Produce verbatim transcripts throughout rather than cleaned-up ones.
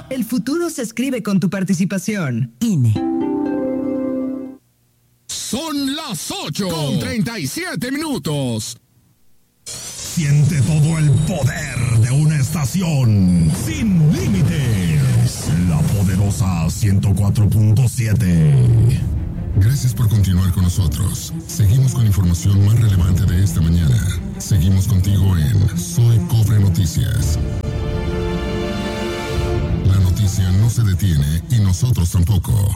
El futuro se escribe con tu participación. I N E. Son las ocho con treinta y siete minutos. Siente todo el poder de una estación sin límites. La poderosa ciento cuatro punto siete. Gracias por continuar con nosotros. Seguimos con información más relevante de esta mañana. Seguimos contigo en Soy Cobre Noticias. La noticia no se detiene y nosotros tampoco.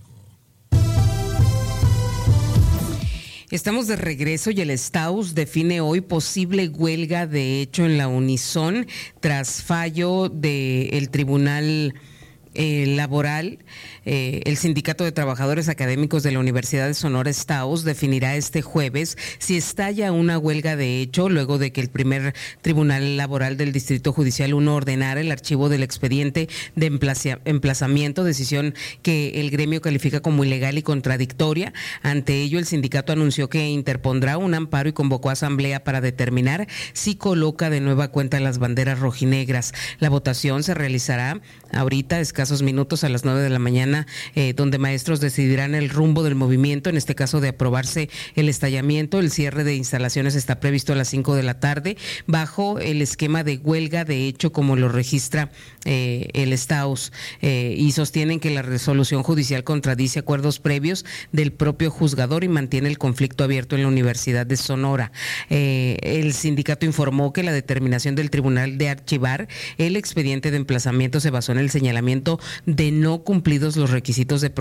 Estamos de regreso y el Staus define hoy posible huelga de hecho en la Unison tras fallo del Tribunal eh, Laboral. Eh, el Sindicato de Trabajadores Académicos de la Universidad de Sonora, Staus, definirá este jueves si estalla una huelga de hecho luego de que el primer Tribunal Laboral del Distrito Judicial uno ordenara el archivo del expediente de emplaza, emplazamiento, decisión que el gremio califica como ilegal y contradictoria. Ante ello, el sindicato anunció que interpondrá un amparo y convocó a asamblea para determinar si coloca de nueva cuenta las banderas rojinegras. La votación se realizará ahorita, escasos minutos, a las nueve de la mañana, Eh, donde maestros decidirán el rumbo del movimiento. En este caso, de aprobarse el estallamiento, el cierre de instalaciones está previsto a las cinco de la tarde bajo el esquema de huelga de hecho como lo registra eh, el Staus, eh, y sostienen que la resolución judicial contradice acuerdos previos del propio juzgador y mantiene el conflicto abierto en la Universidad de Sonora. Eh, el sindicato informó que la determinación del tribunal de archivar el expediente de emplazamiento se basó en el señalamiento de no cumplidos los requisitos de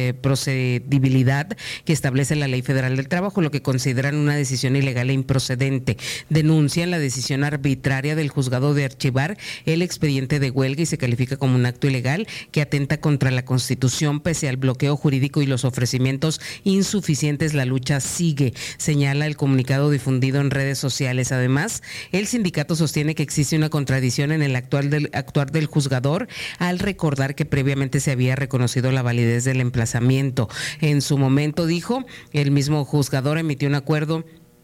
procedibilidad que establece la Ley Federal del Trabajo, lo que consideran una decisión ilegal e improcedente. Denuncian la decisión arbitraria del juzgado de archivar el expediente de huelga y se califica como un acto ilegal que atenta contra la Constitución. Pese al bloqueo jurídico y los ofrecimientos insuficientes, la lucha sigue, señala el comunicado difundido en redes sociales. Además, el sindicato sostiene que existe una contradicción en el actual del, actuar del juzgador al recordar que previamente se había reconocido la validez del emplazamiento. En su momento, dijo, el mismo juzgador emitió un acuerdo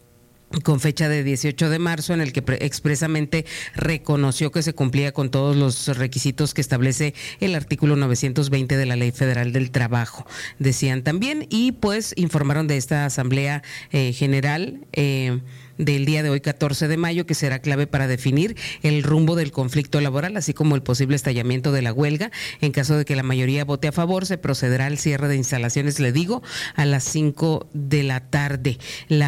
con fecha de dieciocho de marzo en el que pre- expresamente reconoció que se cumplía con todos los requisitos que establece el artículo novecientos veinte de la Ley Federal del Trabajo, decían también, y pues informaron de esta asamblea eh, general eh, del día de hoy, catorce de mayo, que será clave para definir el rumbo del conflicto laboral, así como el posible estallamiento de la huelga. En caso de que la mayoría vote a favor, se procederá al cierre de instalaciones, le digo, a las cinco de la tarde.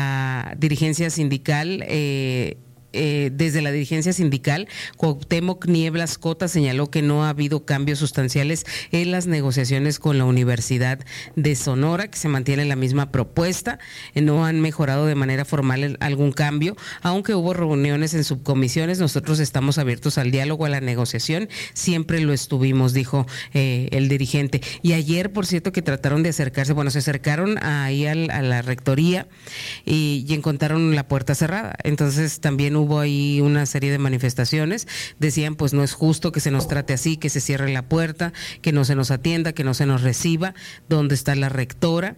La dirigencia sindical eh, Eh, desde la dirigencia sindical, Cuauhtémoc Nieblas Cota señaló que no ha habido cambios sustanciales en las negociaciones con la Universidad de Sonora, que se mantiene la misma propuesta, eh, no han mejorado de manera formal el, algún cambio, aunque hubo reuniones en subcomisiones. Nosotros estamos abiertos al diálogo, a la negociación, siempre lo estuvimos, dijo eh, el dirigente. Y ayer, por cierto, que trataron de acercarse, bueno, se acercaron ahí al, a la rectoría y, y encontraron la puerta cerrada, entonces también hubo ahí una serie de manifestaciones. Decían, pues no es justo que se nos trate así, que se cierre la puerta, que no se nos atienda, que no se nos reciba, dónde está la rectora.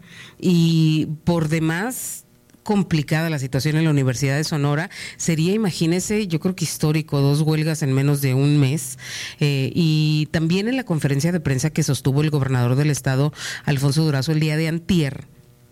Y por demás complicada la situación en la Universidad de Sonora. Sería, imagínese, yo creo que histórico, dos huelgas en menos de un mes. Eh, y también en la conferencia de prensa que sostuvo el gobernador del estado, Alfonso Durazo, el día de antier,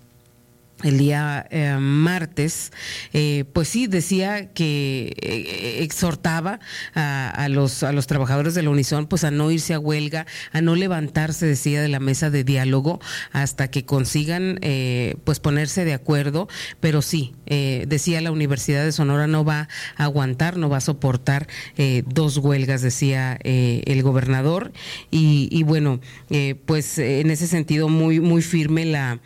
el día eh, martes, eh, pues sí, decía que eh, exhortaba a, a los a los trabajadores de la Unison pues a no irse a huelga, a no levantarse, decía, de la mesa de diálogo hasta que consigan eh, pues ponerse de acuerdo. Pero sí, eh, decía, la Universidad de Sonora no va a aguantar, no va a soportar eh, dos huelgas, decía eh, el gobernador. Y, y bueno, eh, pues en ese sentido muy muy firme la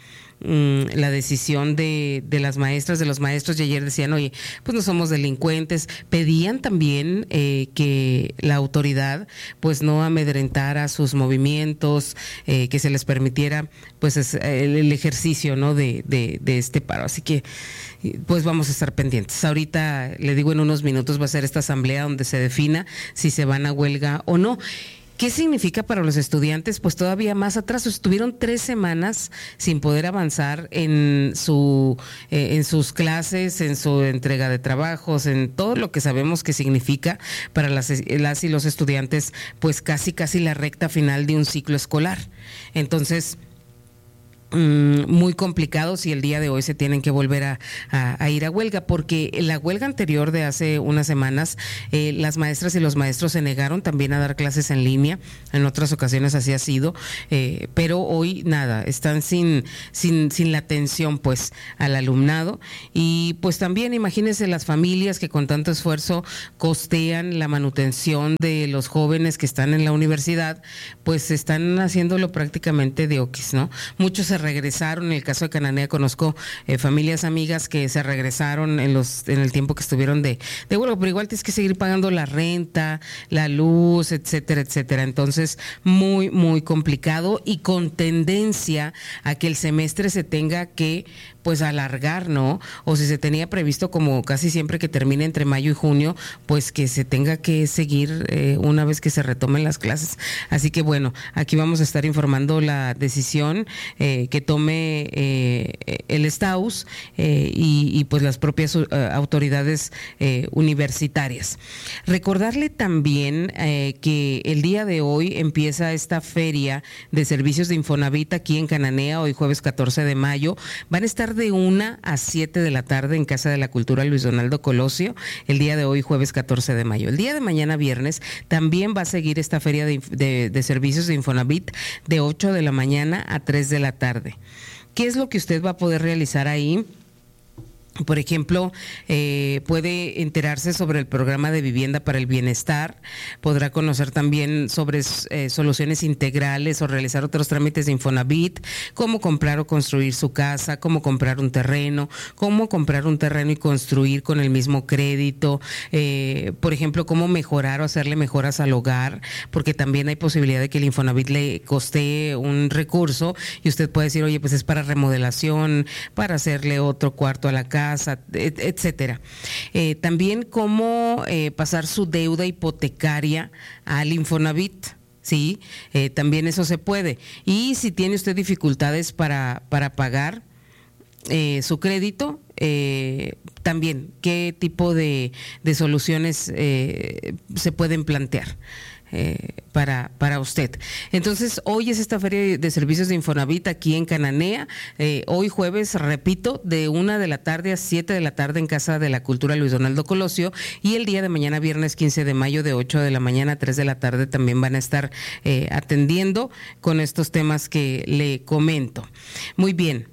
la decisión de, de las maestras, de los maestros, y ayer decían, oye, pues no somos delincuentes. Pedían también eh, que la autoridad pues no amedrentara sus movimientos, eh, que se les permitiera pues es, el, el ejercicio, ¿no?, de, de, de este paro. Así que pues vamos a estar pendientes. Ahorita, le digo, en unos minutos va a ser esta asamblea donde se defina si se van a huelga o no. ¿Qué significa para los estudiantes? Pues todavía más atrás, estuvieron tres semanas sin poder avanzar en su eh, en sus clases, en su entrega de trabajos, en todo lo que sabemos que significa para las, las y los estudiantes, pues casi casi la recta final de un ciclo escolar. Entonces, muy complicados, y el día de hoy se tienen que volver a, a, a ir a huelga, porque en la huelga anterior de hace unas semanas eh, las maestras y los maestros se negaron también a dar clases en línea. En otras ocasiones así ha sido, eh, pero hoy nada, están sin sin sin la atención pues al alumnado. Y pues también imagínense las familias que con tanto esfuerzo costean la manutención de los jóvenes que están en la universidad, pues están haciéndolo prácticamente de oquis, ¿no? Muchos se regresaron. En el caso de Cananea conozco eh, familias amigas que se regresaron en los en el tiempo que estuvieron de, de huelga, pero igual tienes que seguir pagando la renta, la luz, etcétera, etcétera. Entonces, muy, muy complicado, y con tendencia a que el semestre se tenga que pues alargar, ¿no? O si se tenía previsto, como casi siempre, que termine entre mayo y junio, pues que se tenga que seguir eh, una vez que se retomen las clases. Así que bueno, aquí vamos a estar informando la decisión eh, que tome eh, el STAUS eh, y, y pues las propias uh, autoridades eh, universitarias. Recordarle también eh, que el día de hoy empieza esta feria de servicios de Infonavit aquí en Cananea, hoy jueves catorce de mayo. Van a estar de una a siete de la tarde en Casa de la Cultura Luis Donaldo Colosio, el día de hoy jueves catorce de mayo. El día de mañana viernes también va a seguir esta feria de, de, de servicios de Infonavit de ocho de la mañana a tres de la tarde. ¿Qué es lo que usted va a poder realizar ahí? Por ejemplo, eh, puede enterarse sobre el programa de vivienda para el bienestar, podrá conocer también sobre eh, soluciones integrales o realizar otros trámites de Infonavit, cómo comprar o construir su casa, cómo comprar un terreno, cómo comprar un terreno y construir con el mismo crédito, eh, por ejemplo, cómo mejorar o hacerle mejoras al hogar, porque también hay posibilidad de que el Infonavit le costee un recurso y usted puede decir, oye, pues es para remodelación, para hacerle otro cuarto a la casa, etcétera. Eh, también cómo eh, pasar su deuda hipotecaria al Infonavit. Sí, eh, también eso se puede. Y si tiene usted dificultades para, para pagar eh, su crédito, eh, también qué tipo de, de soluciones eh, se pueden plantear. Eh, para, para usted. Entonces, hoy es esta feria de servicios de Infonavit aquí en Cananea, eh, hoy jueves, repito, de una de la tarde a siete de la tarde en Casa de la Cultura Luis Donaldo Colosio, y el día de mañana, viernes quince de mayo, de ocho de la mañana a tres de la tarde, también van a estar eh, atendiendo con estos temas que le comento. Muy bien.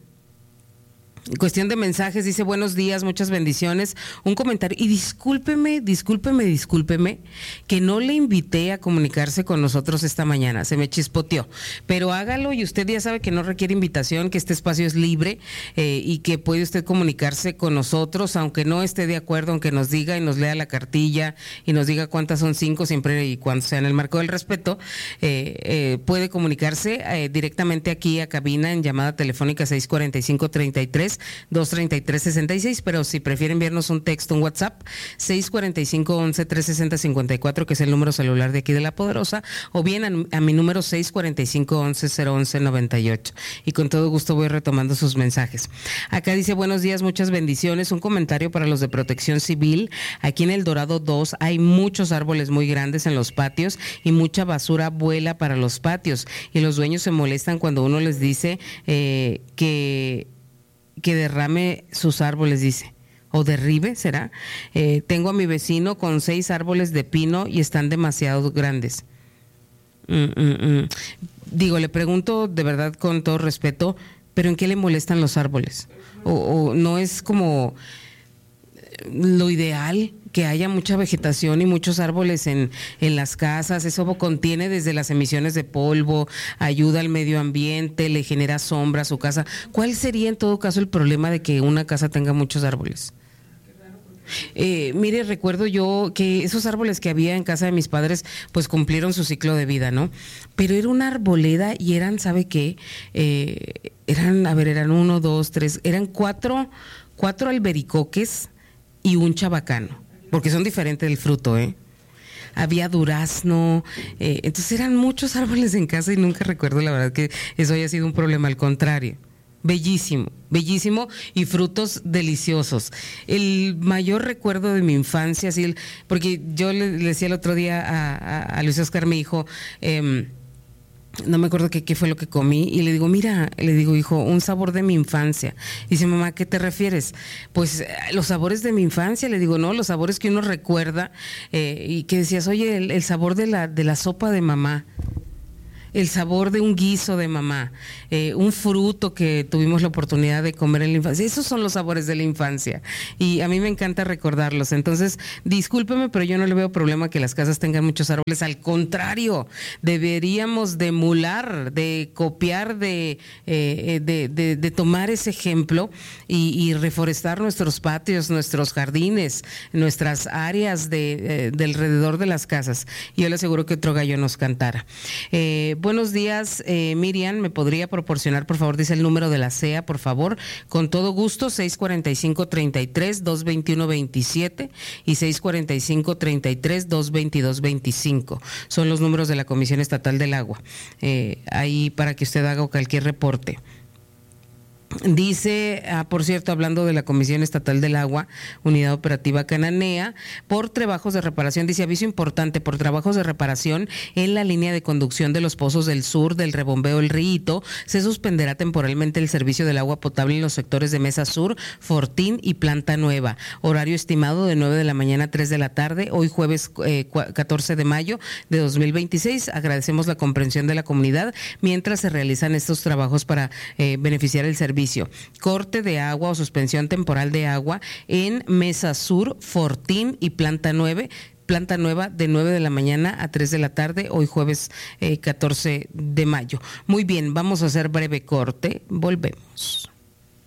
Cuestión de mensajes, dice buenos días, muchas bendiciones, un comentario, y discúlpeme, discúlpeme, discúlpeme que no le invité a comunicarse con nosotros esta mañana, se me chispoteó, pero hágalo, y usted ya sabe que no requiere invitación, que este espacio es libre eh, y que puede usted comunicarse con nosotros, aunque no esté de acuerdo, aunque nos diga y nos lea la cartilla y nos diga cuántas son cinco, siempre y cuando sea en el marco del respeto, eh, eh, puede comunicarse eh, directamente aquí a cabina en llamada telefónica seis cuarenta y cinco, treinta y tres, dos treinta y tres, sesenta y seis, pero si prefieren enviarnos un texto, un WhatsApp, seis cuarenta y cinco, once, trescientos sesenta, cincuenta y cuatro, que es el número celular de aquí de La Poderosa, o bien a, a mi número seis cuarenta y cinco, once, cero once, noventa y ocho, y con todo gusto voy retomando sus mensajes. Acá dice buenos días, muchas bendiciones, un comentario para los de Protección Civil. Aquí en El Dorado dos hay muchos árboles muy grandes en los patios y mucha basura vuela para los patios, y los dueños se molestan cuando uno les dice eh, que que derrame sus árboles, dice, o derribe, ¿será? Eh, tengo a mi vecino con seis árboles de pino y están demasiado grandes. Mm, mm, mm. Digo, le pregunto de verdad con todo respeto, ¿pero en qué le molestan los árboles? O, o no es como lo ideal que haya mucha vegetación y muchos árboles en, en las casas? Eso contiene desde las emisiones de polvo, ayuda al medio ambiente, le genera sombra a su casa. ¿Cuál sería en todo caso el problema de que una casa tenga muchos árboles? Eh, mire, recuerdo yo que esos árboles que había en casa de mis padres pues cumplieron su ciclo de vida, ¿no? Pero era una arboleda y eran, ¿sabe qué? Eh, eran, a ver, eran uno, dos, tres, eran cuatro, cuatro albericoques y un chabacano, porque son diferentes el fruto, ¿eh? había durazno, eh, entonces eran muchos árboles en casa y nunca recuerdo la verdad que eso haya sido un problema, al contrario. Bellísimo, bellísimo y frutos deliciosos. El mayor recuerdo de mi infancia, así, porque yo le, le decía el otro día a, a, a Luis Oscar, mi hijo, eh, no me acuerdo qué, qué fue lo que comí, y le digo, mira, le digo, hijo, un sabor de mi infancia. Y dice, mamá, ¿a qué te refieres? Pues los sabores de mi infancia. Le digo, no, los sabores que uno recuerda, eh, y que decías, oye, el, el sabor de la, de la sopa de mamá, el sabor de un guiso de mamá, eh, un fruto que tuvimos la oportunidad de comer en la infancia. Esos son los sabores de la infancia y a mí me encanta recordarlos. Entonces, discúlpeme, pero yo no le veo problema que las casas tengan muchos árboles. Al contrario, deberíamos de emular, de copiar, de, eh, de, de, de tomar ese ejemplo y, y reforestar nuestros patios, nuestros jardines, nuestras áreas de, eh, de alrededor de las casas. Y yo le aseguro que otro gallo nos cantara. Eh, Buenos días, eh, Miriam, ¿me podría proporcionar, por favor, dice el número de la C E A, por favor? Con todo gusto, seis cuarenta y cinco, treinta y tres, doscientos veintiuno, veintisiete y seis cuarenta y cinco, treinta y tres, doscientos veintidós, veinticinco. Son los números de la Comisión Estatal del Agua. Eh, ahí para que usted haga cualquier reporte. Dice, ah, por cierto, hablando de la Comisión Estatal del Agua, Unidad Operativa Cananea, por trabajos de reparación, dice aviso importante, por trabajos de reparación en la línea de conducción de los pozos del sur del rebombeo El Riito, se suspenderá temporalmente el servicio del agua potable en los sectores de Mesa Sur, Fortín y Planta Nueva. Horario estimado de nueve de la mañana a tres de la tarde, hoy jueves eh, catorce de mayo de dos mil veintiséis. Agradecemos la comprensión de la comunidad mientras se realizan estos trabajos para eh, beneficiar el servicio. Corte de agua o suspensión temporal de agua en Mesa Sur, Fortín y Planta nueve, Planta Nueva de nueve de la mañana a tres de la tarde, hoy jueves eh, catorce de mayo. Muy bien, vamos a hacer breve corte, volvemos.